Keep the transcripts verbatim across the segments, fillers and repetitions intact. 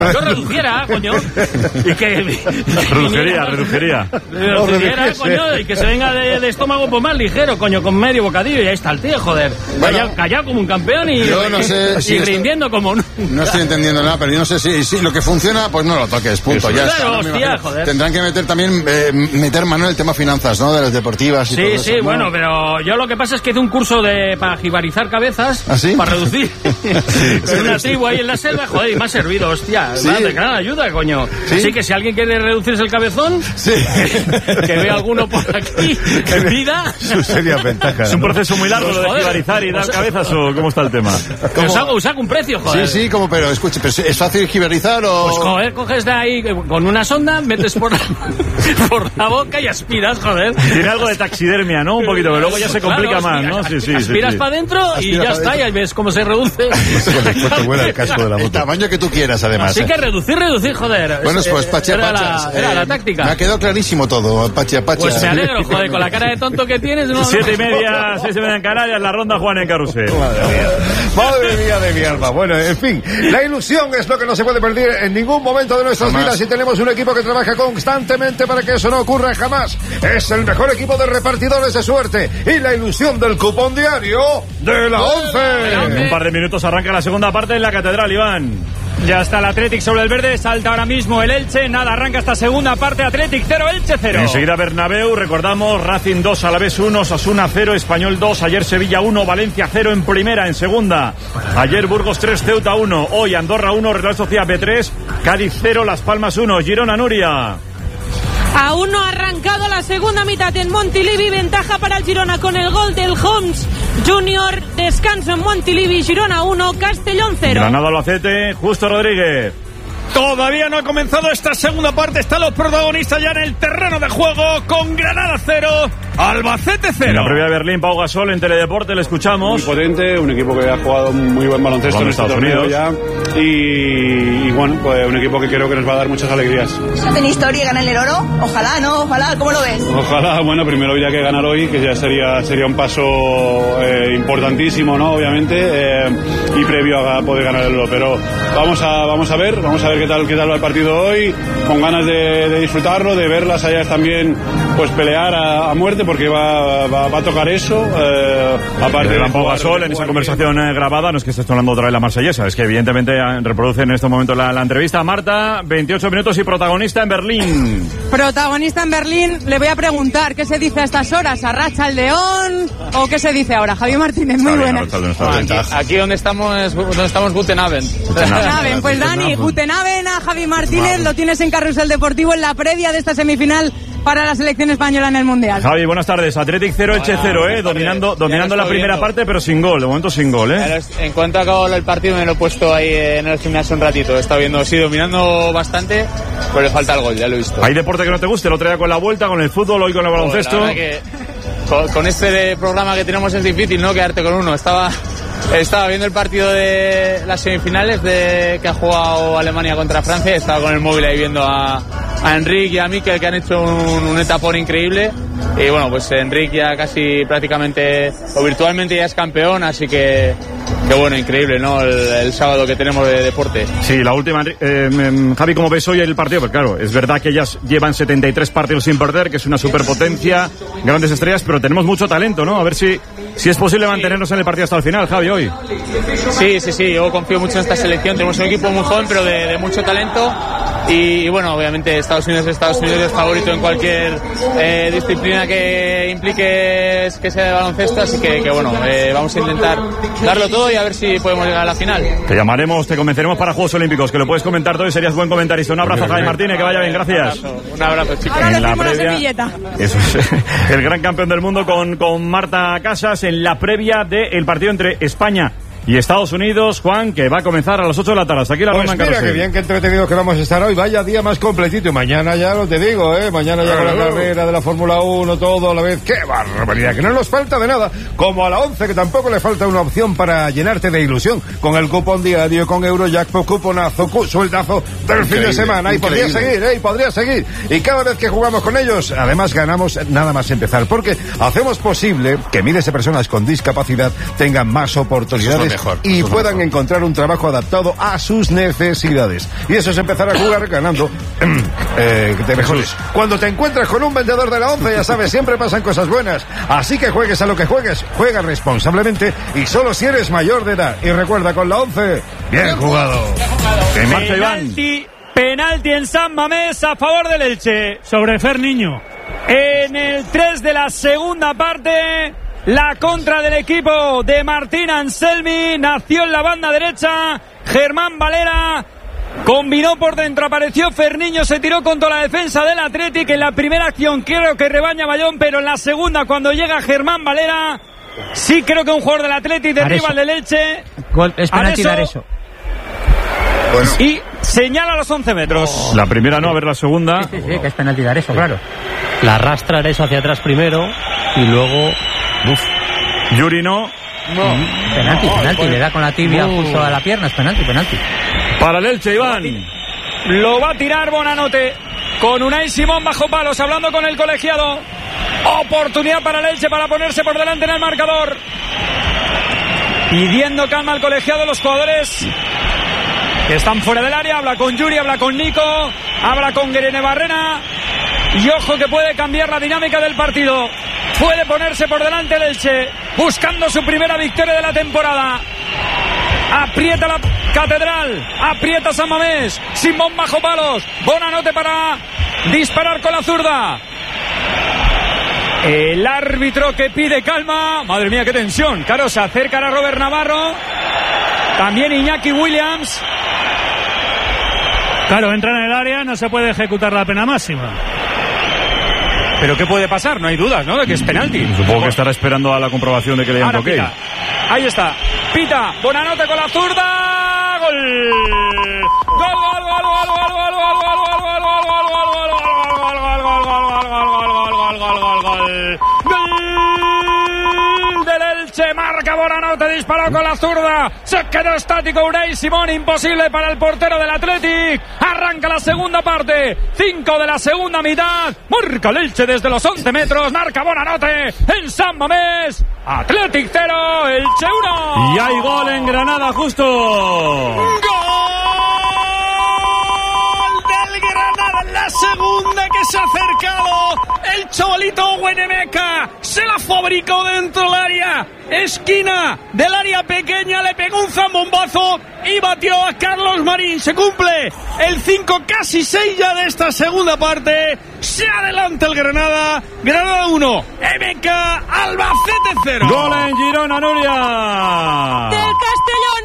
Yo reduciera, coño. Y que... Reduciría, reduciría. Reduciera, coño, y que se venga de, de estómago pues más ligero, coño, con medio bocadillo. Y ahí está el tío, joder. Bueno, callado, callado como un campeón y, yo no sé y, si y esto, rindiendo como un... No estoy entendiendo nada, pero yo no sé si, si lo que funciona, pues no lo toques, punto. Eso, ya claro, está, ¿no? hostia, joder. Tendrán que meter también, eh, meter mano en el tema finanzas, ¿no? De las deportivas y Sí, todo sí, eso, ¿no? bueno, pero yo lo que pasa es que hice un curso de para jibarizar cabezas. ¿Ah, sí? Para reducir. Es una tribu ahí en la selva, joder, y me ha servido, hostia. Sí. De gran ayuda, coño. ¿Sí? Así que si alguien quiere reducirse el cabezón, Sí. que, que vea alguno por aquí, en vida. Su seria ventaja. ¿Es un ¿no? proceso muy largo Pues, lo de joder, jibarizar y dar pues, cabezas o cómo está el tema? Que os hago, os hago un precio, joder. Sí, sí, como, pero escuche, pero ¿es fácil jibarizar o...? Pues joder, coges de ahí con una sonda, metes por la, por la boca y aspiras, joder. Tiene algo de taxidermia, ¿no? Un poquito, pero luego ya se complica Claro, más, aspira- ¿no? Sí, sí, sí, Aspiras sí. para adentro y Aspira ya pa' está, y dentro. ahí ves cómo se reduce. Después te vuela el casco de la El moto. tamaño que tú quieras, además. Así ¿eh? que reducir, reducir, joder. Bueno, Es- pues Pachi era Apachas, la, era eh, la táctica. Me ha quedado clarísimo todo, Pachi Apachas. Pues me alegro, joder, con la cara de tonto que tienes. No, Siete y media, seis y media en Canarias, la ronda Juan en Carrusel. Madre mía. Madre mía de mi alma. Bueno, en fin, la ilusión es lo que no se puede perder en ningún momento de nuestras Jamás. vidas y tenemos un equipo que trabaja constantemente para que eso no ocurra jamás. Es el mejor equipo de repartidores de suerte y la ilusión del cupón diario de la En once. un par de minutos arranca la segunda parte en la Catedral, Iván. Ya está el Athletic sobre el verde, salta ahora mismo el Elche, nada, arranca esta segunda parte, Athletic cero, Elche cero. Enseguida Bernabéu, recordamos, Racing dos, Alavés uno, Osasuna cero, Español dos, ayer Sevilla uno, Valencia cero en primera, en segunda. Ayer Burgos tres, Ceuta uno, hoy Andorra uno, Real Sociedad B tres, Cádiz cero, Las Palmas uno, Girona Nuria. Aún no ha arrancado la segunda mitad en Montilivi, ventaja para el Girona con el gol del Homs Junior, descanso en Montilivi, Girona uno, Castellón cero. Granada Albacete, Justo Rodríguez. Todavía no ha comenzado esta segunda parte, están los protagonistas ya en el terreno de juego con Granada cero, Albacete En cero. la previa de Berlín, Pau Gasol en Teledeporte, le escuchamos. Muy potente, un equipo que ha jugado muy buen baloncesto Con en este Estados torneo Unidos. ya y, y bueno, pues un equipo que creo que nos va a dar muchas alegrías. ¿Hacen historia y ganan el oro? Ojalá, ¿no? Ojalá, ¿cómo lo ves? Ojalá, bueno, primero habría que ganar hoy, que ya sería sería un paso eh, importantísimo, ¿no? Obviamente, eh, y previo a poder ganar el oro, pero vamos a vamos a ver, vamos a ver qué tal qué tal va el partido hoy, con ganas de, de disfrutarlo, de ver las Ayas también pues pelear a, a muerte, porque va, va, va a tocar eso, eh, aparte De de Pau jugar- Gasol de en esa jugar conversación eh, grabada, no es que esté sonando otra vez la marsellesa, es que evidentemente eh, reproduce en este momento la, la entrevista. Marta, veintiocho minutos y protagonista en Berlín. Protagonista en Berlín, le voy a preguntar qué se dice a estas horas, ¿arracha el león o qué se dice ahora? Javier Martínez, muy Está bien, buenas. está bien, está bien. Aquí, aquí donde estamos, donde estamos Guten Abend. Guten Abend, pues Dani, Guten Abend a Javi Martínez, lo tienes en Carrusel Deportivo en la previa de esta semifinal para la selección española en el Mundial. Javi, buenas tardes. Athletic cero, Elche cero, eh, dominando, dominando la primera parte, pero sin gol, de momento sin gol, eh. En cuanto acabó el partido me lo he puesto ahí en el gimnasio un ratito, he estado viendo, sí, dominando bastante, pero le falta el gol, ya lo he visto. ¿Hay deporte que no te guste? El otro día con la vuelta, con el fútbol, hoy con el baloncesto. La verdad que con, con este de programa que tenemos es difícil, ¿no? Quedarte con uno. Estaba, estaba viendo el partido de las semifinales de que ha jugado Alemania contra Francia. Estaba con el móvil ahí viendo a, a Enric y a Mikel, que han hecho un, un etapón increíble. Y bueno, pues Enric ya casi prácticamente o virtualmente ya es campeón, así que, que bueno, increíble, ¿no? El, el sábado que tenemos de deporte. Sí, la última. Eh, eh, Javi, ¿cómo ves hoy el partido? Porque claro, es verdad que ellas llevan setenta y tres partidos sin perder, que es una superpotencia, grandes estrellas, pero tenemos mucho talento, ¿no? A ver si, si es posible mantenernos en el partido hasta el final, Javi, hoy. Sí, sí, sí, yo confío mucho en esta selección. Tenemos un equipo muy joven, pero de, de mucho talento. Y, y bueno, obviamente Estados Unidos Estados Unidos es favorito en cualquier eh, disciplina que implique que sea de baloncesto, así que, que bueno, eh, vamos a intentar darlo todo y a ver si podemos llegar a la final. Te llamaremos, te convenceremos para Juegos Olímpicos, que lo puedes comentar todo y serías buen comentarista. Un abrazo, Javi Martínez, que vaya bien, gracias. Un abrazo, un abrazo, chicos. Ahora le En la hacemos la previa- servilleta. Eso es, el gran campeón del mundo con, con Marta Casas en la previa del partido entre España y Estados Unidos, Juan, que va a comenzar a las ocho de la tarde. Hasta aquí la Pues ronda en mira, Carrusel. qué bien, qué entretenidos que vamos a estar hoy. Vaya día más completito. Y mañana ya lo te digo, ¿eh? Mañana ya con la carrera de la Fórmula uno, todo a la vez. ¡Qué barbaridad! Que no nos falta de nada. Como a la once, que tampoco le falta una opción para llenarte de ilusión. Con el cupón diario, con Eurojackpot, cuponazo, cu- sueldazo del fin de semana. Y podría increíble. seguir, ¿eh? Y podría seguir. Y cada vez que jugamos con ellos, además ganamos nada más empezar. Porque hacemos posible que miles de personas con discapacidad tengan más oportunidades jóvenes mejor, y mucho puedan mejor. encontrar un trabajo adaptado a sus necesidades. Y eso es empezar a jugar ganando eh, de mejores. Cuando te encuentras con un vendedor de la once, ya sabes, siempre pasan cosas buenas. Así que juegues a lo que juegues, juega responsablemente y solo si eres mayor de edad. Y recuerda, con la once, bien jugado. En marcha, Iván. Penalti, penalti en San Mamés a favor del Elche. Sobre Fer Niño. En el tres de la segunda parte, la contra del equipo de Martín Anselmi nació en la banda derecha. Germán Valera combinó por dentro, apareció Ferniño, se tiró contra la defensa del Athletic. En la primera acción creo que rebaña Bayón, pero en la segunda, cuando llega Germán Valera, sí creo que un jugador del Athletic derriba al del Elche. Gol, es penalti dar eso. Bueno. Y señala los once metros. La primera no, a ver la segunda. Sí, sí, sí, que es penalti dar eso, claro. La arrastra eso hacia atrás primero y luego... Uf. Yuri no. No. Penalti, penalti, le da con la tibia No. justo a la pierna, es penalti, penalti. Para el Elche, Iván. Lo va a tirar Bonanote con Unai Simón bajo palos, hablando con el colegiado. Oportunidad para el Elche para ponerse por delante en el marcador. Pidiendo calma al colegiado, los jugadores que están fuera del área. Habla con Yuri, habla con Nico, habla con Guerene Barrena. Y ojo que puede cambiar la dinámica del partido. Puede ponerse por delante el Elche, buscando su primera victoria de la temporada. Aprieta la Catedral, aprieta San Mamés. Simón bajo palos, Bonanote para disparar con la zurda. El árbitro que pide calma. Madre mía, qué tensión. Claro, se acercan a Robert Navarro. También Iñaki Williams. Claro, entra en el área, no se puede ejecutar la pena máxima. Pero ¿qué puede pasar? No hay dudas, ¿no? De que es penalti. Supongo que estará esperando a la comprobación de que le hayan Ahora toque. pita. Ahí está. Pita. Bonanote con la zurda. Gol. Gol, gol, gol, gol, gol, gol, gol, gol, gol, gol, gol, gol, gol, gol, gol, gol del Elche, marca Bonanote, disparó con la zurda, se quedó estático Unai Simón, imposible para el portero del Athletic. Arranca la segunda parte, cinco de la segunda mitad, marca el Elche desde los once metros, marca Bonanote en San Mamés. Athletic cero, Elche uno. Y hay gol en Granada, justo. ¡Gol del Granada en la segunda, que se ha acercado! El chavalito Huenemeca se la fabricó dentro del área, esquina del área pequeña, le pegó un zambombazo y batió a Carlos Marín. Se cumple el cinco, casi seis ya de esta segunda parte. Se adelanta el Granada. Granada uno, M K Albacete cero. Gol en Girona, Nuria. Del Castellón,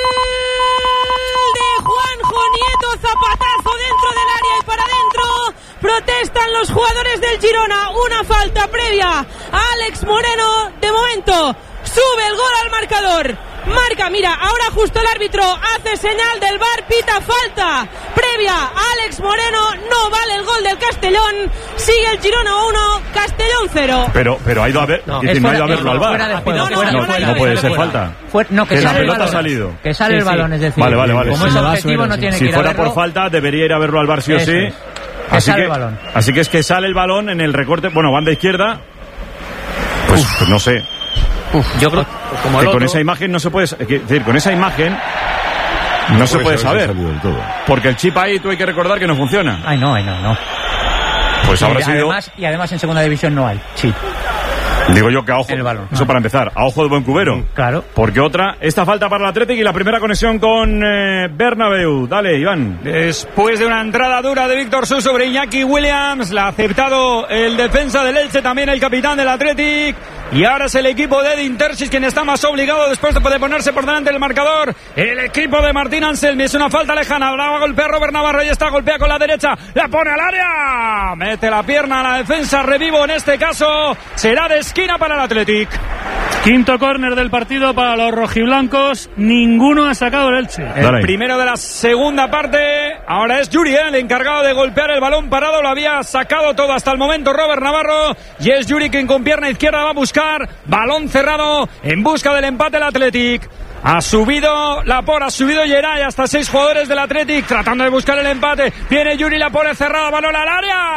gol de Juanjo Nieto, zapatazo dentro del área y para adentro. Protestan los jugadores del Girona, una falta previa a Alex Moreno. De momento sube el gol al marcador. Marca, mira, ahora justo el árbitro hace señal del V A R, pita falta previa a Alex Moreno, no vale el gol del Castellón, sigue el Girona uno, Castellón cero. Pero, pero ha ido a ver, No, dice, es no ha fuera- ido a verlo es al V A R. fuera de juego, No, fuera de no, juego, no puede ser fuera. falta. Fue- no, que Que la sale el pelota ha balón. salido. Que sale Sí, el balón, sí. es decir, Vale, vale, vale. como Sí, es se va a objetivo suelo, no sí. tiene Si que ir a fuera verlo. por falta, debería ir a verlo al V A R sí o Eso sí. es. Que Así sale que, el balón. así que es que sale el balón en el recorte, bueno, banda izquierda. Pues, pues no sé. Yo creo Como Que el con otro. esa imagen no se puede, es decir, con esa imagen no, se puede saber, salido del todo. porque el chip ahí tú hay que recordar que no funciona. Ay, no, ay, no, no. Pues habrá y, sido, además, y además en segunda división no hay. Sí, digo yo que a ojo, el balón. eso para empezar, a ojo de buen cubero. claro. Porque otra, esta falta para el Athletic y la primera conexión con eh, Bernabéu. Dale, Iván. Después de una entrada dura de Víctor Su sobre Iñaki Williams, la ha aceptado el defensa del Elche, también el capitán del Athletic. Y ahora es el equipo de Edin Terzic quien está más obligado después de poder ponerse por delante del marcador. El equipo de Martín Anselmi, es una falta lejana. Ahora va a golpear Robert Navarro y está, golpea con la derecha, la pone al área. Mete la pierna a la defensa, revivo en este caso. Será de esquina para el Athletic. Quinto córner del partido para los rojiblancos. Ninguno ha sacado el Elche. El Dale. primero de la segunda parte. Ahora es Yuri, ¿eh? El encargado de golpear el balón parado. Lo había sacado todo hasta el momento Robert Navarro. Y es Yuri quien con pierna izquierda va a buscar balón cerrado en busca del empate el Athletic. Ha subido Laporte, ha subido Geray, hasta seis jugadores del Athletic tratando de buscar el empate. Viene Yuri Laporte cerrado, balón al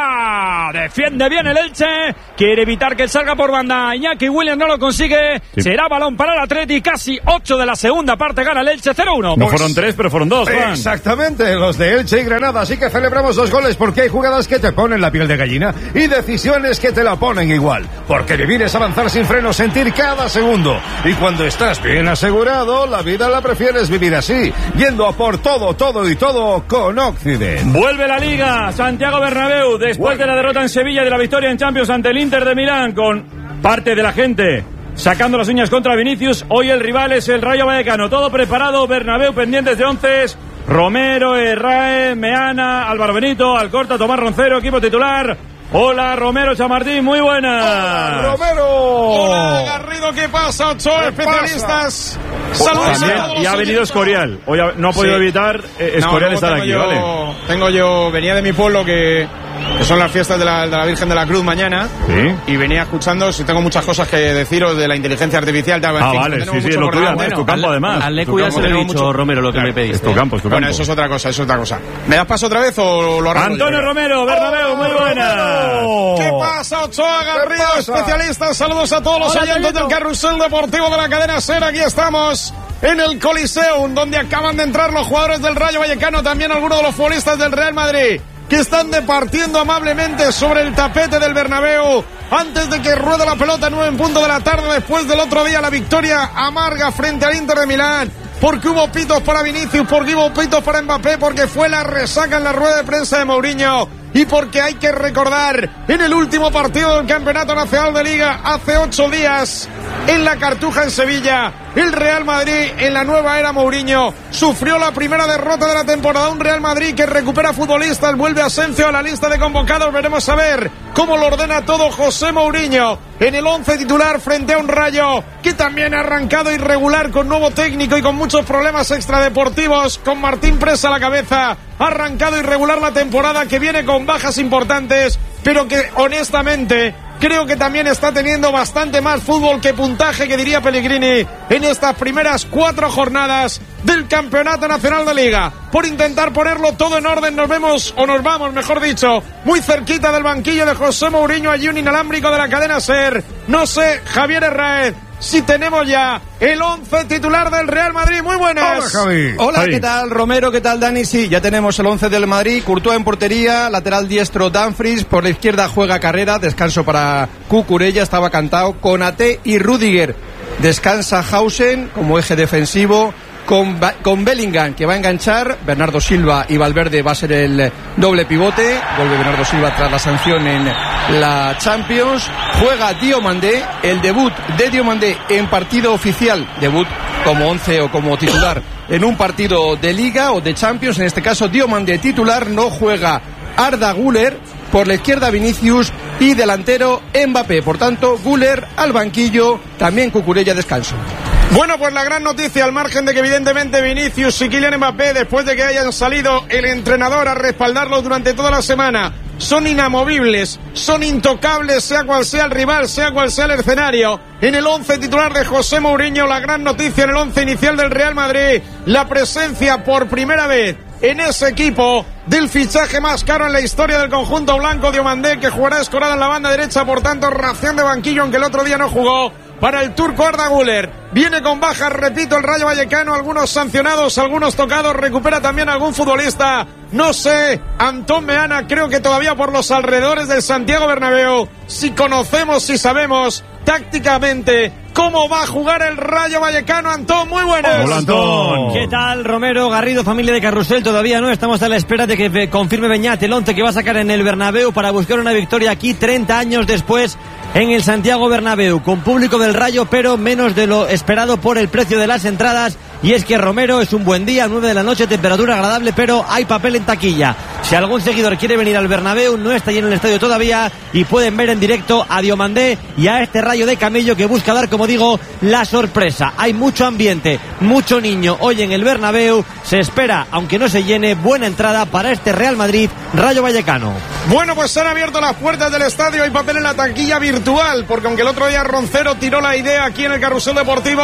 área. Defiende bien el Elche. Quiere evitar que salga por banda. Iñaki Williams no lo consigue. Sí. Será balón para el Athletic. Casi ocho de la segunda parte. Gana el Elche cero uno. No pues, fueron tres, pero fueron dos, Juan. Exactamente, los de Elche y Granada. Así que celebramos dos goles porque hay jugadas que te ponen la piel de gallina y decisiones que te la ponen igual. Porque vivir es avanzar sin freno, sentir cada segundo. Y cuando estás bien asegurado, la vida la prefieres vivir así, yendo a por todo, todo y todo con Occident. Vuelve la Liga, Santiago Bernabéu, después bueno. de la derrota en Sevilla y de la victoria en Champions ante el Inter de Milán, con parte de la gente sacando las uñas contra Vinicius. Hoy el rival es el Rayo Vallecano. Todo preparado, Bernabéu pendientes de once. Romero, Herrae, Meana, Álvaro Benito, Alcorta, Tomás Roncero, equipo titular. Hola, Romero Chamartín, muy buenas. Hola, Romero. Hola, Garrido, ¿qué pasa? Ocho ¿Qué especialistas. Saludos a todos. Y ha venido Escorial. Hoy no ha podido sí. evitar eh, Escorial no, estar aquí, yo, ¿vale? Tengo yo, venía de mi pueblo que, que son las fiestas de la, de la Virgen de la Cruz mañana. Sí. Y venía escuchando, si tengo muchas cosas que deciros de la inteligencia artificial. Ah, en fin, vale, sí, sí, lo tuyo, es tu campo además. Al Lecu ya se le he dicho, Romero, lo que me pediste. Es tu campo, es tu campo. Bueno, eso es otra cosa, eso es otra cosa. ¿Me das paso otra vez o lo arranco? Antonio Romero, Bernabéu, muy buenas. ¿Qué pasa, Ochoa Garrido, especialistas? Saludos a todos los Hola, oyentes del Carrusel Deportivo de la cadena SER. Aquí estamos en el Coliseum, donde acaban de entrar los jugadores del Rayo Vallecano, también algunos de los futbolistas del Real Madrid, que están departiendo amablemente sobre el tapete del Bernabéu antes de que ruede la pelota nueve en punto de la tarde, después del otro día la victoria amarga frente al Inter de Milán. Porque hubo pitos para Vinicius, porque hubo pitos para Mbappé, porque fue la resaca en la rueda de prensa de Mourinho y porque hay que recordar en el último partido del Campeonato Nacional de Liga hace ocho días en la Cartuja en Sevilla, el Real Madrid en la nueva era Mourinho sufrió la primera derrota de la temporada. Un Real Madrid que recupera futbolistas, vuelve Asensio a la lista de convocados. Veremos a ver cómo lo ordena todo José Mourinho en el once titular frente a un Rayo que también ha arrancado irregular, con nuevo técnico y con muchos problemas extradeportivos, con Martín Presa a la cabeza. Ha arrancado irregular la temporada, que viene con bajas importantes, pero que honestamente creo que también está teniendo bastante más fútbol que puntaje, que diría Pellegrini, en estas primeras cuatro jornadas del Campeonato Nacional de Liga. Por intentar ponerlo todo en orden, nos vemos, o nos vamos, mejor dicho, muy cerquita del banquillo de José Mourinho, allí un inalámbrico de la cadena SER. No sé, Javier Herráez, si tenemos ya el once titular del Real Madrid. Muy buenas. Hola, Javi. Hola, Javi. ¿Qué tal, Romero? ¿Qué tal, Dani? Sí, ya tenemos el once del Madrid. Courtois en portería, lateral diestro Dumfries, por la izquierda juega Carrera, descanso para Cucurella, estaba cantado, Konaté y Rüdiger. Descansa Hausen como eje defensivo, con, con Bellingham, que va a enganchar. Bernardo Silva y Valverde va a ser el doble pivote. Vuelve Bernardo Silva tras la sanción en la Champions. Juega Diomandé, el debut de Diomandé en partido oficial, debut como once o como titular en un partido de Liga o de Champions. En este caso Diomandé titular, no juega Arda Güler. Por la izquierda Vinicius y delantero Mbappé. Por tanto, Güler al banquillo, también Cucurella descanso. Bueno, pues la gran noticia, al margen de que evidentemente Vinicius y Kylian Mbappé, después de que hayan salido el entrenador a respaldarlos durante toda la semana, son inamovibles, son intocables, sea cual sea el rival, sea cual sea el escenario. En el once titular de José Mourinho, la gran noticia en el once inicial del Real Madrid, la presencia por primera vez en ese equipo del fichaje más caro en la historia del conjunto blanco, Diomandé, que jugará escorada en la banda derecha, por tanto ración de banquillo, aunque el otro día no jugó, para el turco Arda Güler. Viene con bajas, repito, el Rayo Vallecano, algunos sancionados, algunos tocados, recupera también algún futbolista, no sé, Antón Meana, creo que todavía por los alrededores del Santiago Bernabéu. Si conocemos, si sabemos tácticamente cómo va a jugar el Rayo Vallecano. Antón, muy buenas. Hola, Antón. ¿Qué tal, Romero, Garrido, familia de Carrusel? Todavía no, estamos a la espera de que confirme Beñat el once que va a sacar en el Bernabéu para buscar una victoria aquí treinta años después en el Santiago Bernabéu, con público del Rayo, pero menos de lo esperado por el precio de las entradas. Y es que, Romero, es un buen día, nueve de la noche, temperatura agradable, pero hay papel en taquilla. Si algún seguidor quiere venir al Bernabéu, no está lleno el estadio todavía y pueden ver en directo a Diomandé y a este Rayo de Camello que busca dar, como digo, la sorpresa. Hay mucho ambiente, mucho niño hoy en el Bernabéu. Se espera, aunque no se llene, buena entrada para este Real Madrid Rayo Vallecano. Bueno, pues se han abierto las puertas del estadio, hay papel en la taquilla virtual, porque aunque el otro día Roncero tiró la idea aquí en el Carrusel Deportivo,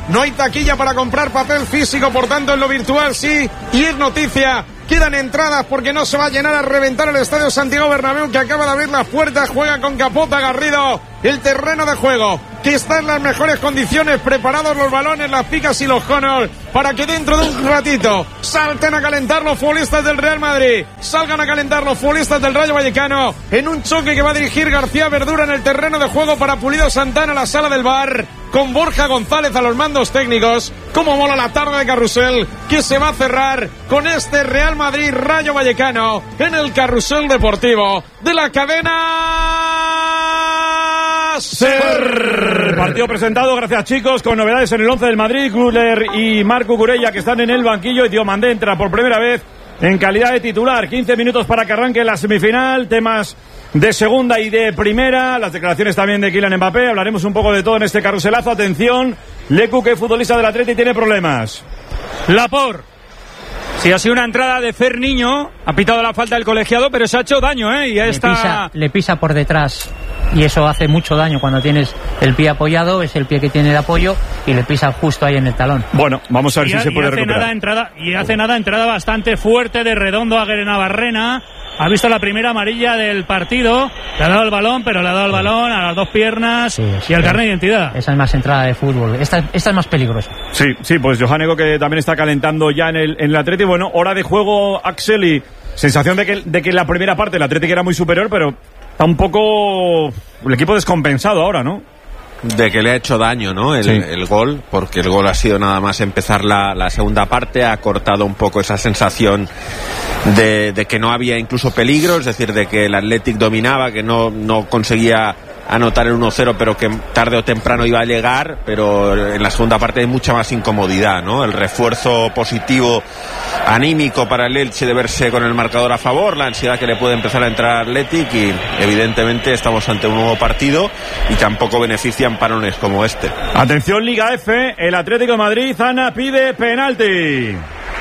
no hay taquilla para comprar papel físico, por tanto en lo virtual sí, y es noticia. Quedan entradas porque no se va a llenar a reventar el Estadio Santiago Bernabéu, que acaba de abrir las puertas. Juega con Capota Garrido el terreno de juego, que está en las mejores condiciones, preparados los balones, las picas y los conos, para que dentro de un ratito salten a calentar los futbolistas del Real Madrid, salgan a calentar los futbolistas del Rayo Vallecano, en un choque que va a dirigir García Verdura en el terreno de juego para Pulido Santana, la sala del V A R, con Borja González a los mandos técnicos. Cómo mola la tarde de carrusel, que se va a cerrar con este Real Madrid Rayo Vallecano en el carrusel deportivo de la cadena SER. Partido presentado, gracias chicos, con novedades en el once del Madrid. Güler y Marco Cucurella, que están en el banquillo, y Diomandé entra por primera vez en calidad de titular. quince minutos para que arranque la semifinal, temas de segunda y de primera, las declaraciones también de Kylian Mbappé. Hablaremos un poco de todo en este carruselazo. Atención, Lecu, que futbolista del Atleti, tiene problemas. Laporte. Sí, ha sido una entrada de Fer Niño, ha pitado la falta del colegiado, pero se ha hecho daño, ¿eh? Y ya le, está... pisa, le pisa por detrás, y eso hace mucho daño cuando tienes el pie apoyado, es el pie que tiene de apoyo, y le pisa justo ahí en el talón. Bueno, vamos a ver y si ha, se puede hace recuperar. Nada entrada, y hace nada entrada bastante fuerte de Redondo a Guerenabarrena. Ha visto la primera amarilla del partido, le ha dado el balón, pero le ha dado el balón a las dos piernas sí, sí, y al carnet de identidad. Esa es más entrada de fútbol, esta, esta es más peligrosa. Sí, sí, pues Johannego, que también está calentando ya en el, en el Atleti. Bueno, hora de juego, Axel, y sensación de que, de que la primera parte el Atleti era muy superior, pero está un poco el equipo descompensado ahora, ¿no? De que le ha hecho daño, ¿no? El, sí. el gol, porque el gol ha sido nada más empezar la, la segunda parte, ha cortado un poco esa sensación de, de que no había incluso peligro, es decir, de que el Athletic dominaba, que no, no conseguía anotar el uno cero, pero que tarde o temprano iba a llegar, pero en la segunda parte hay mucha más incomodidad, ¿no? El refuerzo positivo anímico para el Elche de verse con el marcador a favor, la ansiedad que le puede empezar a entrar al Athletic, y evidentemente estamos ante un nuevo partido y tampoco benefician parones como este. Atención, Liga F, el Atlético de Madrid, Ana pide penalti.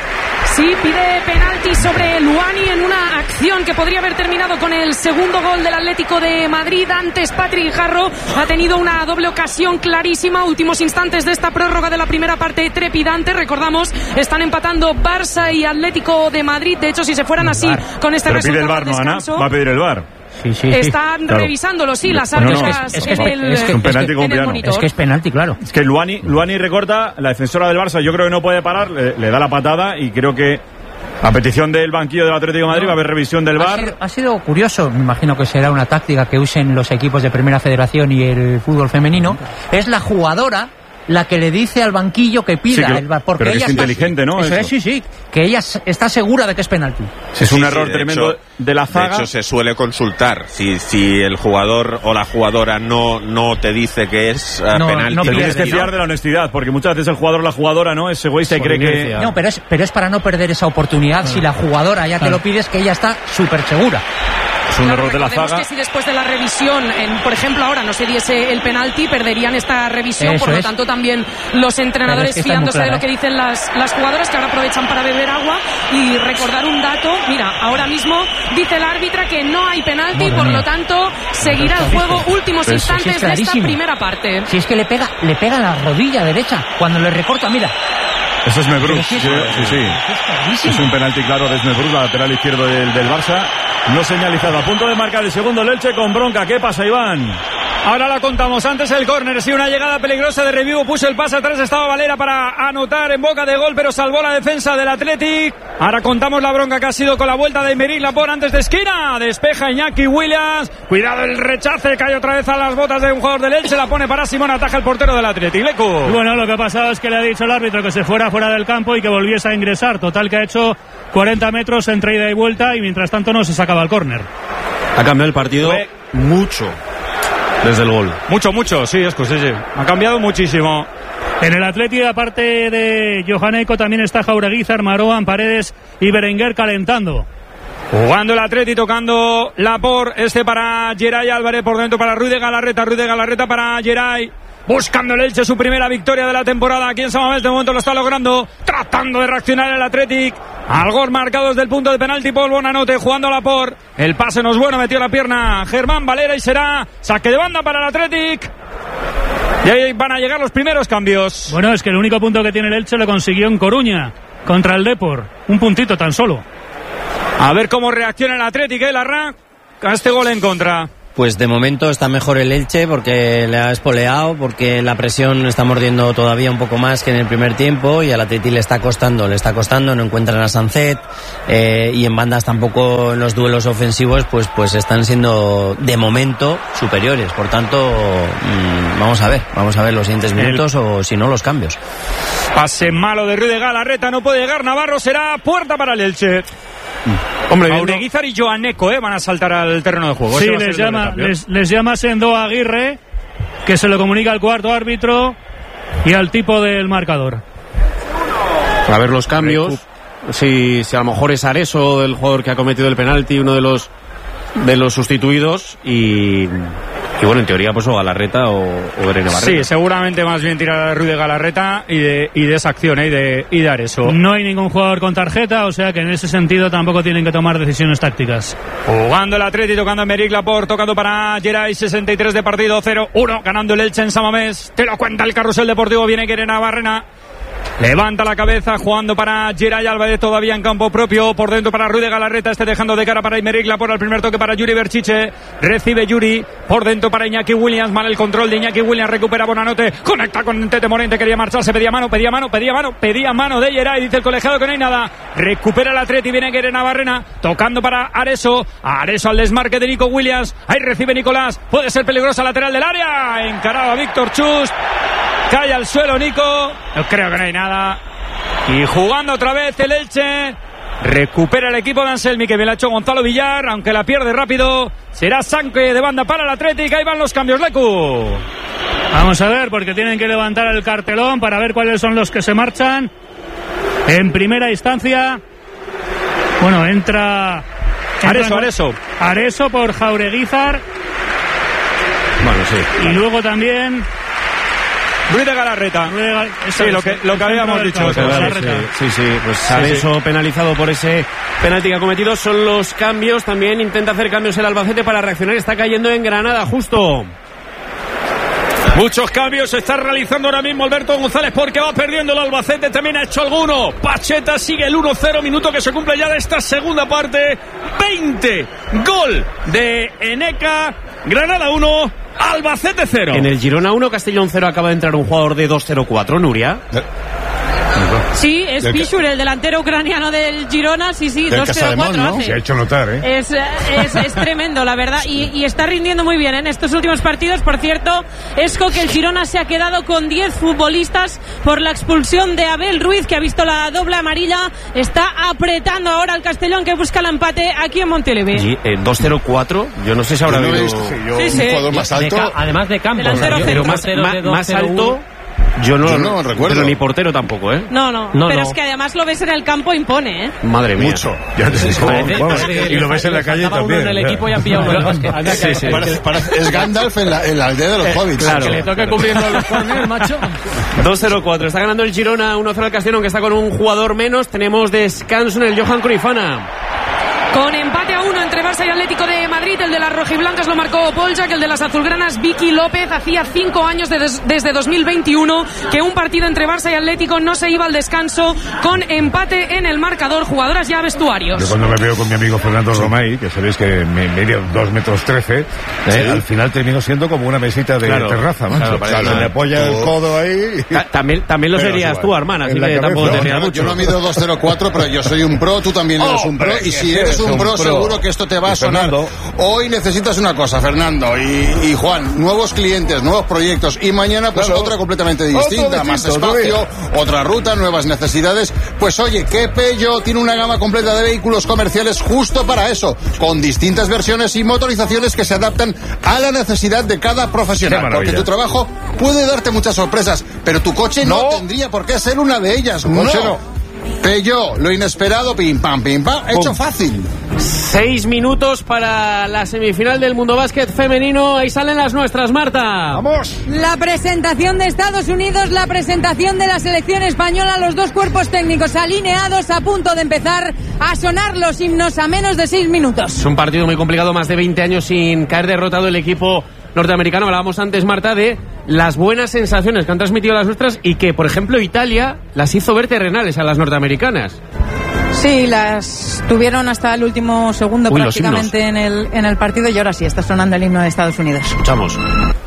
Sí, pide penalti sobre Luani en una acción que podría haber terminado con el segundo gol del Atlético de Madrid. Antes Patrick Jarro ha tenido una doble ocasión clarísima. Últimos instantes de esta prórroga de la primera parte trepidante. Recordamos, están empatando Barça y Atlético de Madrid. De hecho, si se fueran así con este Pero resultado pide el V A R, ¿no, Ana? Va a pedir el V A R. Sí, sí, Están sí. Claro. revisándolo, sí, las no, no, árbitras es, es, en es, el, es, es un penalti en el monitor. Es que es penalti, claro. Es que Luani, Luani recorta, la defensora del Barça yo creo que no puede parar, le, le da la patada, y creo que a petición del banquillo del Atlético de Madrid no. va a haber revisión del V A R. Ha sido, ha sido curioso, me imagino que será una táctica que usen los equipos de Primera Federación y el fútbol femenino. Es la jugadora la que le dice al banquillo que pida sí, que, el V A R, porque pero ella es está, inteligente, ¿no? Eso, eso. Es, sí, sí, que ella está segura de que es penalti. Sí, es un sí, error sí, de tremendo hecho, de la zaga. De hecho, se suele consultar. Si, si el jugador o la jugadora no, no te dice que es uh, no, penalti. No te tienes pierde, que fiar ¿no? de la honestidad, porque muchas veces el jugador o la jugadora no es egoísta y cree que... No, pero es, pero es para no perder esa oportunidad. No. Si la jugadora ya te lo pides, que ella está súper segura. Es un claro, error de la zaga. Que si después de la revisión, en, por ejemplo, ahora no se diese el penalti, perderían esta revisión. Eso por lo es. tanto, también los entrenadores es que fiándose clara, de lo que dicen las, las jugadoras, que ahora aprovechan para beber agua. Y recordar un dato, mira, ahora mismo dice la árbitra que no hay penalti, Madre por mía. Lo tanto seguirá el juego últimos Pero instantes si es de esta primera parte. Si es que le pega, le pega la rodilla derecha cuando le recorta, mira. Eso es Mebruz, sí, sí, sí. Es, es un penalti claro de Mebruz, la lateral izquierdo del, del Barça. No señalizado, a punto de marcar el segundo el Elche con bronca. ¿Qué pasa, Iván? Ahora la contamos, antes el córner, sí, una llegada peligrosa de Revivo, puso el pase atrás, estaba Valera para anotar en boca de gol, pero salvó la defensa del Athletic. Ahora contamos la bronca que ha sido con la vuelta de Aymeric Laporte antes de esquina, despeja Iñaki Williams, cuidado el rechace, cae otra vez a las botas de un jugador del Elche, la pone para Simón, ataja el portero del Athletic. Lecu. Bueno, lo que ha pasado es que le ha dicho el árbitro que se fuera fuera del campo y que volviese a ingresar, total que ha hecho cuarenta metros entre ida y vuelta, y mientras tanto no se sacaba el córner. Ha cambiado el partido Fue... mucho desde el gol. Mucho, mucho, sí, es que sí, sí. Ha cambiado muchísimo. En el Atleti, aparte de Johaneko, también está Jaureguizar, Maroan, Paredes y Berenguer calentando. Jugando el Atleti, tocando Laporte, este para Geray Álvarez, por dentro para Ruiz de Galarreta, Ruiz de Galarreta para Geray. buscando el Elche su primera victoria de la temporada aquí en San Mamés. De momento lo está logrando, tratando de reaccionar el Athletic. Al gol marcado desde el punto de penalti Paul Bonanote, jugando a la por. El pase no es bueno, metió la pierna Germán Valera y será saque de banda para el Athletic. Y ahí van a llegar los primeros cambios. Bueno, es que el único punto que tiene el Elche lo consiguió en Coruña contra el Depor. Un puntito tan solo. A ver cómo reacciona el Athletic, ¿eh? Larra, a este gol en contra. Pues de momento está mejor el Elche porque le ha espoleado, porque la presión está mordiendo todavía un poco más que en el primer tiempo y al Atleti le está costando, le está costando, no encuentran a Sancet eh, y en bandas tampoco en los duelos ofensivos pues pues están siendo de momento superiores. Por tanto, mmm, vamos a ver, vamos a ver los siguientes minutos el... o si no los cambios. Pase malo de Ruiz de Galarreta, no puede llegar Navarro, será puerta para el Elche. Hombre, Aureguizar y Joaneco eh, van a saltar al terreno de juego. Sí, les llama, les, les llama Sendo Aguirre, que se lo comunica al cuarto árbitro y al tipo del marcador. A ver los cambios. Si, si a lo mejor es Areso, el jugador que ha cometido el penalti, uno de los de los sustituidos y, y bueno, en teoría pues o Galarreta o, o Irene Barrera. Sí, seguramente más bien tirar a Ruiz de Galarreta y de, y de esa acción ¿eh? y, de, y de Areso. No hay ningún jugador con tarjeta, o sea que en ese sentido tampoco tienen que tomar decisiones tácticas. Jugando el Atleti, tocando a Emerick Laporte, tocando para Geray, sesenta y tres de partido, cero uno, ganando el Elche en San Mamés. Te lo cuenta el Carrusel Deportivo, viene Irene Barrena. Levanta la cabeza, jugando para Geray Álvarez, todavía en campo propio, por dentro para Ruiz de Galarreta, este dejando de cara para Imeric Laporte, al primer toque para Yuri Berchiche, recibe Yuri, por dentro para Iñaki Williams, mal el control de Iñaki Williams, recupera Bonanote, conecta con Tete Morente, quería marcharse, pedía mano, pedía mano, pedía mano, pedía mano de Geray, dice el colegiado que no hay nada, recupera el Atleti, viene Guerena Barrena, tocando para Areso, Areso al desmarque de Nico Williams, ahí recibe Nicolás, puede ser peligrosa lateral del área, encarado a Víctor Chust. Cae al suelo Nico, yo creo que no hay nada. Y jugando otra vez el Elche. Recupera el equipo de Anselmi, que bien la ha hecho Gonzalo Villar, aunque la pierde rápido. Será saque de banda para el Atlético. Ahí van los cambios, Lecu. Vamos a ver, porque tienen que levantar el cartelón para ver cuáles son los que se marchan. En primera instancia, bueno, entra... entra Areso, Areso. Areso por Jaureguizar. Bueno, sí. Y luego también... Ruiz de Galarreta. Sí, lo que, lo que habíamos dicho. Claro, sí, sí, sí, pues Areso sí, sí. penalizado por ese penalti que ha cometido. Son los cambios. También intenta hacer cambios el Albacete para reaccionar. Está cayendo en Granada, justo. Muchos cambios se está realizando ahora mismo Alberto González porque va perdiendo el Albacete. También ha hecho alguno. Pacheta sigue el uno cero, minuto que se cumple ya de esta segunda parte. veinte. Gol de Eneca. Granada uno. Albacete cero. En el Girona uno, Castellón cero, acaba de entrar un jugador de dos cero cuatro, Nuria. Sí, es Pichur, el delantero ucraniano del Girona, sí, sí, dos cero cuatro ¿no? Se ha hecho notar, ¿eh? Es, es, es tremendo, la verdad, y, y está rindiendo muy bien en estos últimos partidos. Por cierto, Esco, que el Girona se ha quedado con diez futbolistas por la expulsión de Abel Ruiz, que ha visto la doble amarilla. Está apretando ahora al Castellón, que busca el empate aquí en Montilivi. Sí, eh, dos cero cuatro, yo no sé si habrá habido... Sí, yo, sí, sí. Un jugador más alto. De ca- además de campo, Delantero pero centro. más, más, de más alto... Yo no, Yo no recuerdo. Pero ni portero tampoco, ¿eh? No, no, no pero no. es que además lo ves en el campo, impone, ¿eh? Madre mía. Mucho. Ya te digo, Parece- vamos, parece que y lo le ves en la calle faltaba uno también. en el ¿verdad? equipo y han pillado uno en el básquet. Sí, sí. Parece- parece- es Gandalf en la, en la aldea de los hobbits. claro. Que le toque cubriendo los corners, macho. dos cero cuatro. Está ganando el Girona uno cero al Castellón, que está con un jugador menos. Tenemos descanso en el Johan Cruyffana. Con empate a uno entre Barça y Atlético de Madrid, el de las rojiblancas lo marcó Poljak, el de las azulgranas Vicky López. Hacía cinco años de des, desde dos mil veintiuno que un partido entre Barça y Atlético no se iba al descanso con empate en el marcador. Jugadoras ya vestuarios. Yo cuando me veo con mi amigo Fernando Romay, que sabéis que me medio dos metros trece, Sí. eh, al final termino siendo como una mesita de Claro. terraza, macho. Claro, O sea, claro. se me apoya el codo ahí. Ta- También, también lo Pero serías es tú, igual. hermana, así En la que cabeza. tampoco te No, rías Yo, mucho. yo no mido dos cero cuatro, pero yo soy un pro, tú también eres Oh, un pro. hombre, Y si que eres un un pro, pro. seguro que esto te va a Y sonar. Fernando. Hoy necesitas una cosa, Fernando y, y Juan, nuevos clientes, nuevos proyectos. Y mañana, pues Claro. otra completamente Otro distinta, más distinto, otro espacio, otra ruta, nuevas necesidades. Pues oye, que Peugeot tiene una gama completa de vehículos comerciales justo para eso, con distintas versiones y motorizaciones que se adaptan a la necesidad de cada Qué profesional. maravilla. Porque tu trabajo puede darte muchas sorpresas, pero tu coche no, No. tendría por qué ser una de ellas. Tu coche no. Pello, lo inesperado, pim pam, pim pam, hecho fácil. Seis minutos para la semifinal del Mundo Básquet femenino. Ahí salen las nuestras, Marta. ¡Vamos! La presentación de Estados Unidos, la presentación de la selección española, los dos cuerpos técnicos alineados, a punto de empezar a sonar los himnos a menos de seis minutos. Es un partido muy complicado, más de veinte años sin caer derrotado el equipo norteamericano. Hablábamos antes, Marta, de las buenas sensaciones que han transmitido las nuestras y que, por ejemplo, Italia las hizo ver terrenales a las norteamericanas. Sí, las tuvieron hasta el último segundo Uy, prácticamente en el, en el partido, y ahora sí, está sonando el himno de Estados Unidos. Escuchamos.